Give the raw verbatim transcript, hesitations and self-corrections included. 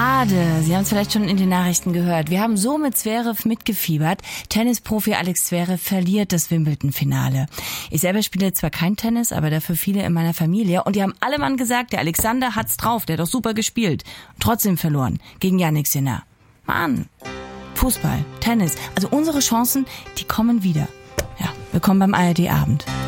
Schade, Sie haben es vielleicht schon in den Nachrichten gehört. Wir haben so mit Zverev mitgefiebert. Tennisprofi Alex Zverev verliert das Wimbledon-Finale. Ich selber spiele zwar kein Tennis, aber dafür viele in meiner Familie. Und die haben alle Mann gesagt, der Alexander hat's drauf, der hat doch super gespielt. Und trotzdem verloren gegen Jannik Sinner. Mann, Fußball, Tennis, also unsere Chancen, die kommen wieder. Ja, willkommen beim A R D-Abend.